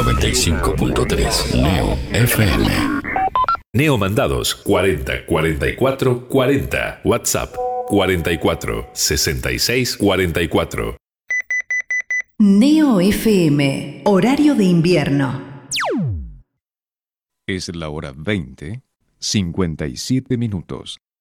95.3 Neo FM. Neo Mandados 40 44 40. WhatsApp 44 66 44. Neo FM, horario de invierno. Es la hora 20:57.